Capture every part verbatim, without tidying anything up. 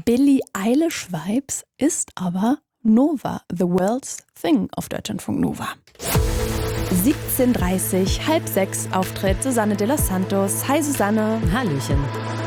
Billie Eilish-Vibes ist aber Nova, The World's Thing auf Deutschlandfunk Nova. siebzehn Uhr dreißig, halb sechs, Auftritt Susanne de los Santos. Hi Susanne. Hallöchen.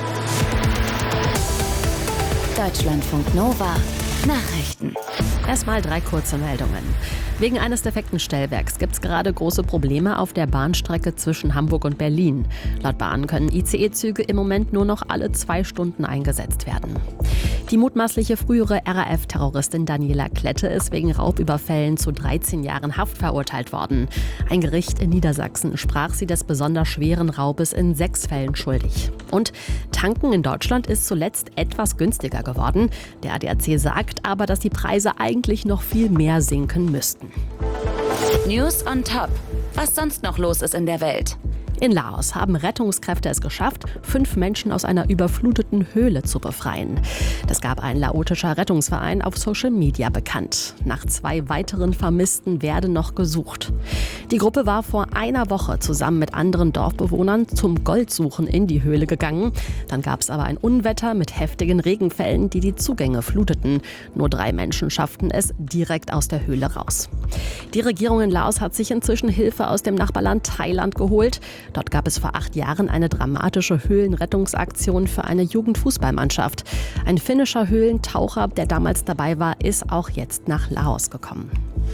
Deutschlandfunk Nova. Nachrichten. Erstmal drei kurze Meldungen. Wegen eines defekten Stellwerks gibt es gerade große Probleme auf der Bahnstrecke zwischen Hamburg und Berlin. Laut Bahn können I C E-Züge im Moment nur noch alle zwei Stunden eingesetzt werden. Die mutmaßliche frühere R A F-Terroristin Daniela Klette ist wegen Raubüberfällen zu dreizehn Jahren Haft verurteilt worden. Ein Gericht in Niedersachsen sprach sie des besonders schweren Raubes in sechs Fällen schuldig. Und Tanken in Deutschland ist zuletzt etwas günstiger geworden. Der A D A C sagt aber, dass die Preise eigentlich noch viel mehr sinken müssten. News on Top. Was sonst noch los ist in der Welt? In Laos haben Rettungskräfte es geschafft, fünf Menschen aus einer überfluteten Höhle zu befreien. Das gab ein laotischer Rettungsverein auf Social Media bekannt. Nach zwei weiteren Vermissten werde noch gesucht. Die Gruppe war vor einer Woche zusammen mit anderen Dorfbewohnern zum Goldsuchen in die Höhle gegangen. Dann gab es aber ein Unwetter mit heftigen Regenfällen, die die Zugänge fluteten. Nur drei Menschen schafften es direkt aus der Höhle raus. Die Regierung in Laos hat sich inzwischen Hilfe aus dem Nachbarland Thailand geholt. Dort gab es vor acht Jahren eine dramatische Höhlenrettungsaktion für eine Jugendfußballmannschaft. Ein finnischer Höhlentaucher, der damals dabei war, ist auch jetzt nach Laos gekommen.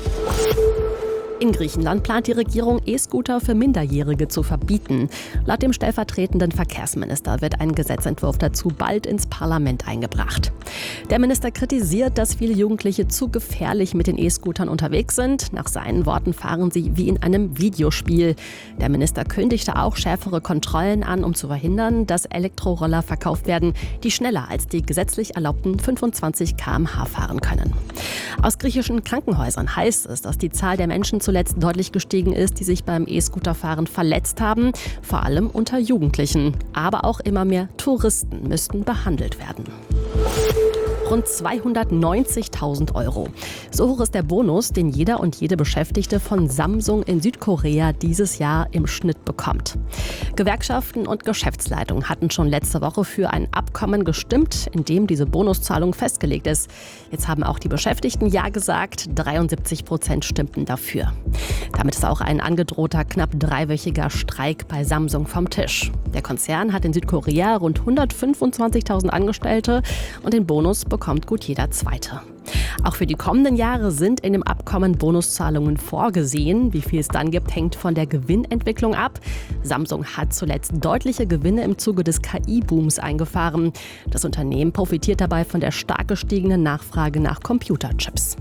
In Griechenland plant die Regierung, E-Scooter für Minderjährige zu verbieten. Laut dem stellvertretenden Verkehrsminister wird ein Gesetzentwurf dazu bald ins Parlament eingebracht. Der Minister kritisiert, dass viele Jugendliche zu gefährlich mit den E-Scootern unterwegs sind. Nach seinen Worten fahren sie wie in einem Videospiel. Der Minister kündigte auch schärfere Kontrollen an, um zu verhindern, dass Elektroroller verkauft werden, die schneller als die gesetzlich erlaubten fünfundzwanzig Kilometer pro Stunde fahren können. Aus griechischen Krankenhäusern heißt es, dass die Zahl der Menschen zuletzt deutlich gestiegen ist, die sich beim E-Scooterfahren verletzt haben, vor allem unter Jugendlichen. Aber auch immer mehr Touristen müssten behandelt werden. Rund zweihundertneunzigtausend Euro. So hoch ist der Bonus, den jeder und jede Beschäftigte von Samsung in Südkorea dieses Jahr im Schnitt bekommt. Gewerkschaften und Geschäftsleitung hatten schon letzte Woche für ein Abkommen gestimmt, in dem diese Bonuszahlung festgelegt ist. Jetzt haben auch die Beschäftigten Ja gesagt, dreiundsiebzig Prozent stimmten dafür. Damit ist auch ein angedrohter knapp dreiwöchiger Streik bei Samsung vom Tisch. Der Konzern hat in Südkorea rund hundertfünfundzwanzigtausend Angestellte und den Bonus bekommt gut jeder Zweite. Auch für die kommenden Jahre sind in dem Abkommen Bonuszahlungen vorgesehen. Wie viel es dann gibt, hängt von der Gewinnentwicklung ab. Samsung hat zuletzt deutliche Gewinne im Zuge des K I-Booms eingefahren. Das Unternehmen profitiert dabei von der stark gestiegenen Nachfrage nach Computerchips.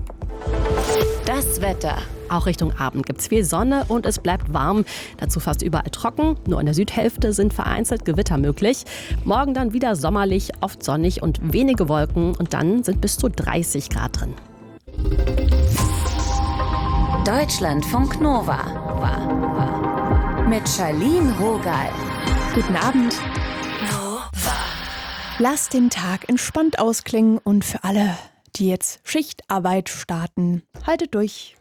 Das Wetter. Auch Richtung Abend gibt es viel Sonne und es bleibt warm. Dazu fast überall trocken. Nur in der Südhälfte sind vereinzelt Gewitter möglich. Morgen dann wieder sommerlich, oft sonnig und wenige Wolken. Und dann sind bis zu dreißig Grad drin. Deutschlandfunk Nova. Mit Charlene Rogal. Guten Abend. Nova. Lasst den Tag entspannt ausklingen und für alle, die jetzt Schichtarbeit starten, haltet durch.